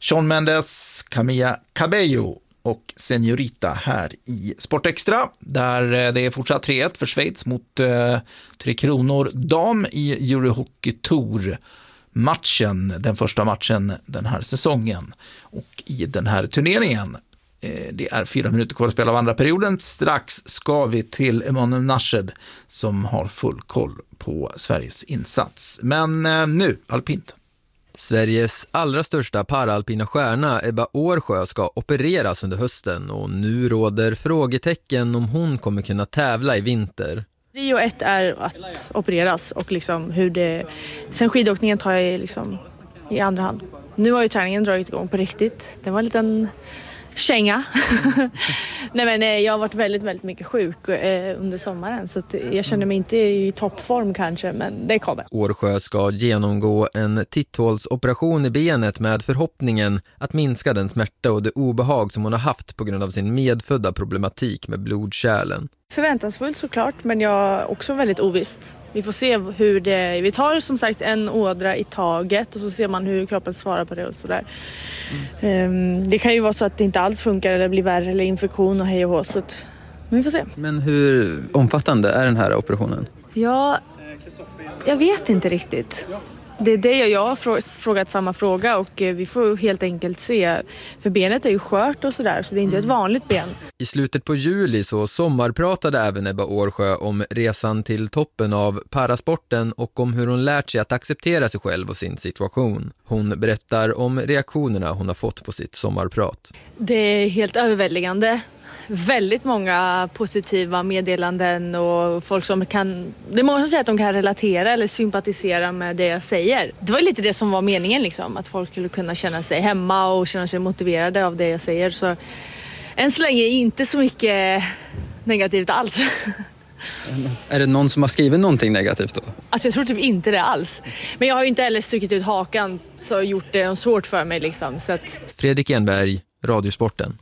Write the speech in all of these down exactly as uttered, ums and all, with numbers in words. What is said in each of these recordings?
Shawn Mendes, Camilla Cabello och Señorita här i Sportextra, där det är fortsatt tre ett för Schweiz mot eh, Tre Kronor dam i Eurohockey Tour matchen, den första matchen den här säsongen och i den här turneringen. Eh, det är fyra minuter kvar att spela av andra perioden. Strax ska vi till Emanuel Nashed som har full koll på Sveriges insats. Men eh, nu, alpint. Sveriges allra största paraalpina stjärna Ebba Årsjö ska opereras under hösten och nu råder frågetecken om hon kommer kunna tävla i vinter. Rio ett är att opereras och liksom hur det... Sen skidåkningen tar jag liksom i andra hand. Nu har ju träningen dragit igång på riktigt. Det var en liten känga. Nej, men jag har varit väldigt, väldigt mycket sjuk eh, under sommaren så att jag känner mig inte i toppform kanske, men det kommer. Årsjö ska genomgå en titthålsoperation i benet med förhoppningen att minska den smärta och det obehag som hon har haft på grund av sin medfödda problematik med blodkärlen. Förväntansfullt såklart, men jag är också väldigt ovisst. Vi får se hur det... Vi tar som sagt en ådra i taget och så ser man hur kroppen svarar på det och sådär. Mm. Det kan ju vara så att det inte alls funkar eller blir värre eller infektion och hej och hå, så att... Men vi får se. Men hur omfattande är den här operationen? Ja, jag vet inte riktigt. Det är det jag har frågat samma fråga och vi får helt enkelt se. För benet är ju skört och sådär, så det är inte ett vanligt ben. I slutet på juli så sommarpratade även Ebba Årsjö om resan till toppen av parasporten och om hur hon lärt sig att acceptera sig själv och sin situation. Hon berättar om reaktionerna hon har fått på sitt sommarprat. Det är helt överväldigande. Väldigt många positiva meddelanden och folk som kan... Det är många som säger att de kan relatera eller sympatisera med det jag säger. Det var lite det som var meningen, liksom, att folk skulle kunna känna sig hemma och känna sig motiverade av det jag säger. Så än så länge inte så mycket negativt alls. Är det någon som har skrivit någonting negativt då? Alltså jag tror typ inte det alls. Men jag har ju inte heller strukit ut hakan så gjort det svårt för mig. Liksom, så att... Fredrik Enberg, Radiosporten.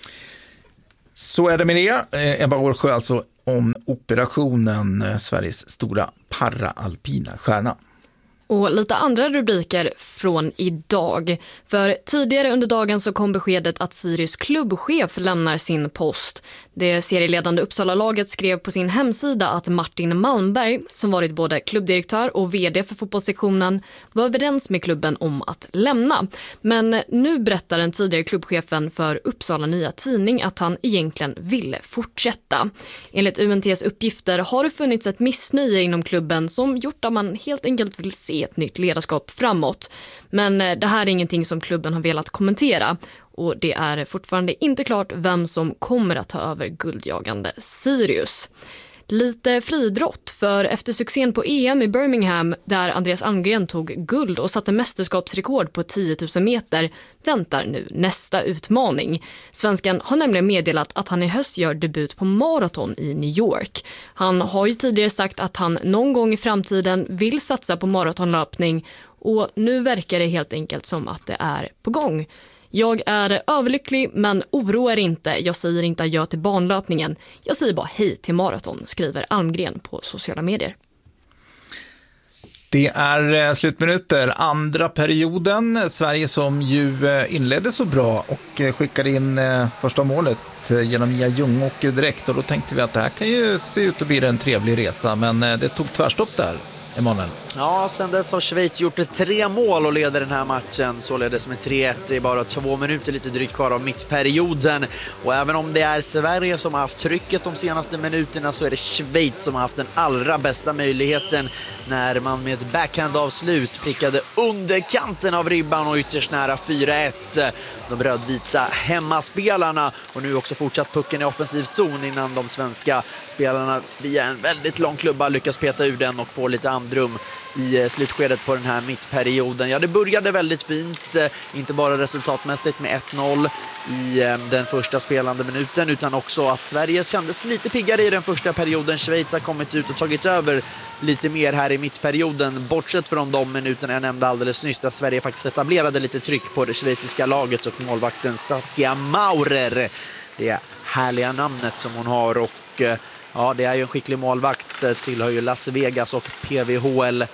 Så är det med det. Ebba Årsjö alltså om operationen, Sveriges stora paraalpina stjärna. Och lite andra rubriker från idag. För tidigare under dagen så kom beskedet att Sirius klubbchef lämnar sin post. Det serieledande Uppsala-laget skrev på sin hemsida att Martin Malmberg, som varit både klubbdirektör och vd för fotbollssektionen, var överens med klubben om att lämna. Men nu berättar den tidigare klubbchefen för Uppsala Nya Tidning att han egentligen ville fortsätta. Enligt U N T:s uppgifter har det funnits ett missnöje inom klubben som gjort att man helt enkelt vill se ett nytt ledarskap framåt. Men det här är ingenting som klubben har velat kommentera. Och det är fortfarande inte klart vem som kommer att ta över guldjagande Sirius. Lite fridrott, för efter succén på E M i Birmingham där Andreas Almgren tog guld och satte mästerskapsrekord på tio tusen meter väntar nu nästa utmaning. Svensken har nämligen meddelat att han i höst gör debut på maraton i New York. Han har ju tidigare sagt att han någon gång i framtiden vill satsa på maratonlöpning och nu verkar det helt enkelt som att det är på gång. Jag är överlycklig men oroar inte. Jag säger inte adjö till banlöpningen. Jag säger bara hej till maraton, skriver Almgren på sociala medier. Det är slutminuter, andra perioden. Sverige som ju inledde så bra och skickade in första målet genom Mia Ljungåker direkt. Och då tänkte vi att det här kan ju se ut att bli en trevlig resa, men det tog tvärstopp där. Emanuel. Ja, sen dess har Schweiz gjort ett tre mål och leder den här matchen således med tre ett. Det är bara två minuter lite drygt kvar av mittperioden. Och även om det är Sverige som har haft trycket de senaste minuterna så är det Schweiz som har haft den allra bästa möjligheten när man med ett backhandavslut prickade under kanten av ribban och ytterst nära fyra ett. De rödvita hemmaspelarna och nu också fortsatt pucken i offensiv zon innan de svenska spelarna via en väldigt lång klubba lyckas peta ur den och få lite andrum i slutskedet på den här mittperioden. Ja, det började väldigt fint, inte bara resultatmässigt med ett noll i den första spelande minuten utan också att Sverige kändes lite piggare i den första perioden. Schweiz har kommit ut och tagit över lite mer här i mittperioden, bortsett från de minuterna jag nämnde alldeles nyss där Sverige faktiskt etablerade lite tryck på det schweiziska laget och målvakten Saskia Maurer, det härliga namnet som hon har. Och ja, det är ju en skicklig målvakt, tillhör ju Las Vegas och P V H L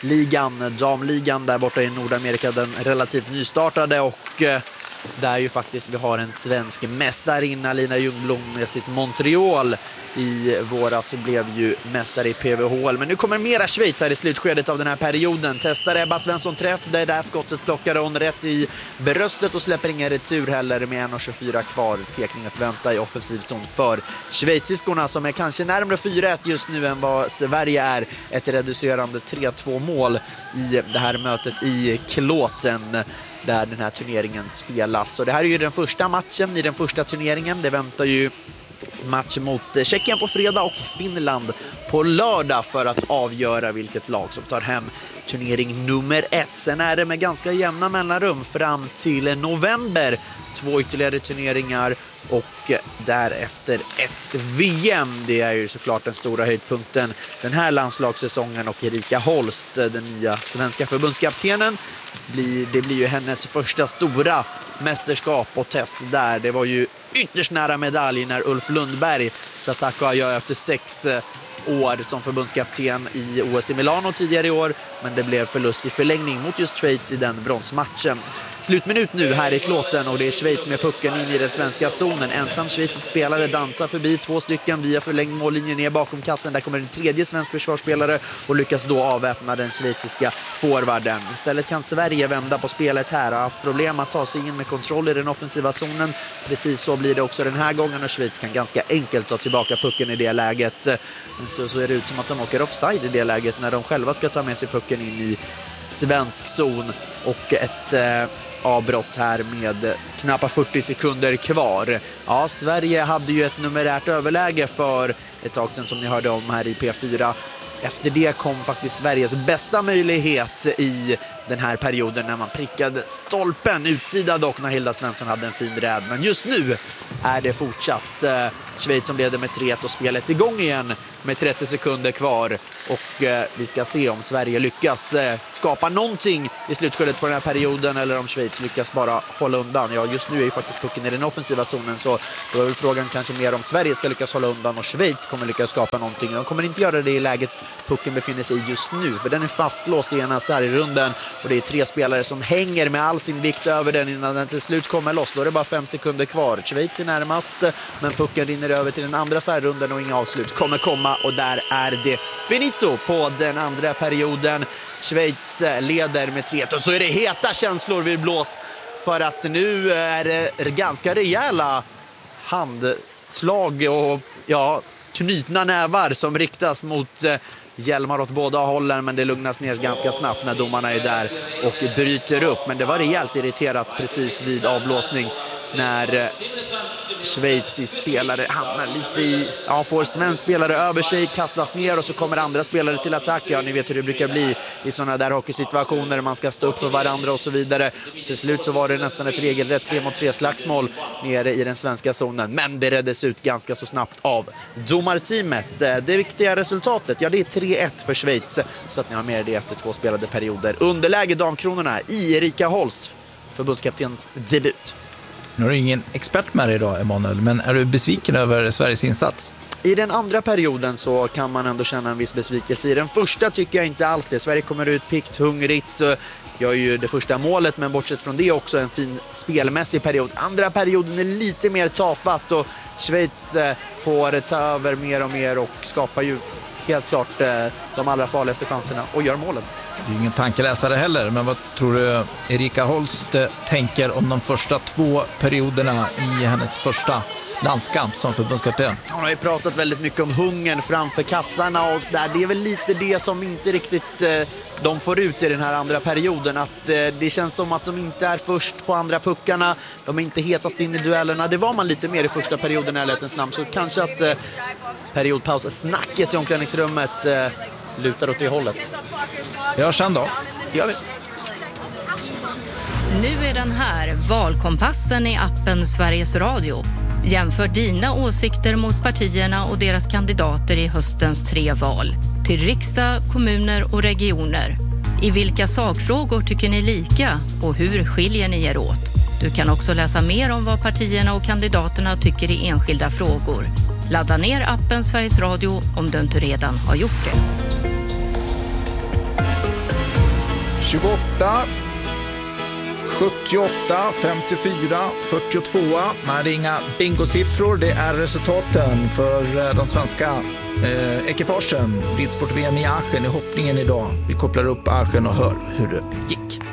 ligan, damligan där borta i Nordamerika, den relativt nystartade, och eh, där ju faktiskt vi har en svensk mästarinna, Lina Ljungblom med sitt Montreal. I våras blev ju mästare i P V H L. Men nu kommer mera Schweiz här i slutskedet av den här perioden. Testar Ebba Svensson träff. Det där skottet plockade hon rätt i bröstet och släpper ingen retur heller med en tjugofyra kvar. Tekning att vänta i offensiv zon för schweiziskorna som är kanske närmare fyra ett just nu än vad Sverige är. Ett reducerande tre två mål i det här mötet i Kloten där den här turneringen spelas. Så det här är ju den första matchen i den första turneringen. Det väntar ju match mot Tjeckien på fredag och Finland på lördag för att avgöra vilket lag som tar hem turnering nummer ett. Sen är det med ganska jämna mellanrum fram till november. Två ytterligare turneringar och därefter ett V M. Det är ju såklart den stora höjdpunkten den här landslagssäsongen, och Erika Holst, den nya svenska förbundskaptenen, blir, det blir ju hennes första stora mästerskap och test där. Det var ju ytterst nära medalj när Ulf Lundberg sa tack och adjö efter sex år som förbundskapten i O S i Milano tidigare i år, men det blev förlust i förlängning mot just Schweiz i den bronsmatchen. Slutminut nu här i Kloten och det är Schweiz med pucken in i den svenska zonen. Ensam schweizisk spelare dansar förbi två stycken via förlängd mållinje ner bakom kassen. Där kommer en tredje svensk försvarsspelare och lyckas då avväpna den schweiziska forwarden. Istället kan Sverige vända på spelet här. Har haft problem att ta sig in med kontroll i den offensiva zonen. Precis så blir det också den här gången, och Schweiz kan ganska enkelt ta tillbaka pucken i det läget. Så, så är det ut som att de åker offside i det läget när de själva ska ta med sig pucken in i svensk zon, och ett eh, avbrott här med knappt fyrtio sekunder kvar. Ja, Sverige hade ju ett numerärt överläge för ett tag sedan som ni hörde om här i P fyra. Efter det kom faktiskt Sveriges bästa möjlighet i den här perioden när man prickade stolpen utsida dock när Hilda Svensson hade en fin rädd. Men just nu är det fortsatt eh, Schweiz som leder med tre ett och spelet igång igen med trettio sekunder kvar. Och eh, vi ska se om Sverige lyckas eh, skapa någonting i slutskedet på den här perioden eller om Schweiz lyckas bara hålla undan. Ja, just nu är ju faktiskt pucken i den offensiva zonen, så då är väl frågan kanske mer om Sverige ska lyckas hålla undan och Schweiz kommer lyckas skapa någonting. De kommer inte göra det i läget pucken befinner sig just nu, för den är fastlåst i ena sargrunden och det är tre spelare som hänger med all sin vikt över den innan den till slut kommer loss. Då är det bara fem sekunder kvar. Schweiz är närmast, men pucken rinner över till den andra sargrunden och inga avslut kommer komma, och där är det finito på den andra perioden. Schweiz leder med tre ett och så är det heta känslor vid blås, för att nu är det ganska rejäla handslag och ja, knutna nävar som riktas mot hjälmar åt båda hållen, men det lugnas ner ganska snabbt när domarna är där och bryter upp. Men det var rejält irriterat precis vid avblåsning när schweizisk spelare hamnar lite i, ja, får svensk spelare över sig, kastas ner och så kommer andra spelare till attack. Ja, ni vet hur det brukar bli i sådana där hockeysituationer, man ska stå upp för varandra och så vidare. Till slut så var det nästan ett regelrätt tre mot tre slagsmål nere i den svenska zonen, men det reddes ut ganska så snabbt av domarteamet. Det viktiga resultatet, ja, det är tre ett för Schweiz, så att ni har med det efter två spelade perioder. Underläge damkronorna i Erika Holst, förbundskaptens debut. Nu är du ingen expert med dig idag, Emanuel, men är du besviken över Sveriges insats? I den andra perioden så kan man ändå känna en viss besvikelse. I den första tycker jag inte alls det. Sverige kommer ut pikt, hungrigt, gör ju det första målet, men bortsett från det också en fin spelmässig period. Andra perioden är lite mer tafatt och Schweiz får ta över mer och mer och skapar ju helt klart de allra farligaste chanserna och gör målen. Du är ingen tankeläsare heller, men vad tror du Erika Holst tänker om de första två perioderna i hennes första landskamp som förbundskapten? Hon har ju pratat väldigt mycket om hungern framför kassarna och där. Det är väl lite det som inte riktigt eh, de får ut i den här andra perioden. Att eh, det känns som att de inte är först på andra puckarna. De är inte hetast in i duellerna. Det var man lite mer i första perioden i ärlighetens namn. Så kanske att eh, periodpaus-snacket i omklädningsrummet eh, lutar åt det hållet. Ja, sen då. Det gör vi. Nu är den här, valkompassen i appen Sveriges Radio. Jämför dina åsikter mot partierna och deras kandidater i höstens tre val. Till riksdag, kommuner och regioner. I vilka sakfrågor tycker ni lika och hur skiljer ni er åt? Du kan också läsa mer om vad partierna och kandidaterna tycker i enskilda frågor. Ladda ner appen Sveriges Radio om du inte redan har gjort det. tjugoåtta, sjuttioåtta, femtiofyra, fyrtiotvå. Nej, det är inga bingosiffror, det är resultaten för de svenska eh, ekipagen. Ridsport-V M i Aachen i hoppningen idag. Vi kopplar upp Aachen och hör hur det gick.